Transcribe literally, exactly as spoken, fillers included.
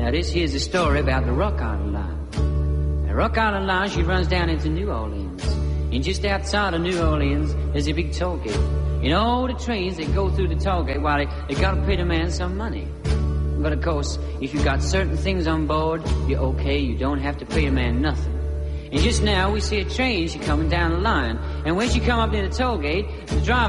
Now this here's a story about the Rock Island Line. The Rock Island Line, she runs down into New Orleans. And just outside of New Orleans, there's a big toll gate. And all the trains that go through the toll gate, well, they, they gotta pay the man some money. But of course, if you got certain things on board, you're okay, you don't have to pay a man nothing. And just now, we see a train, she coming down the line. And when she come up near the toll gate, the driver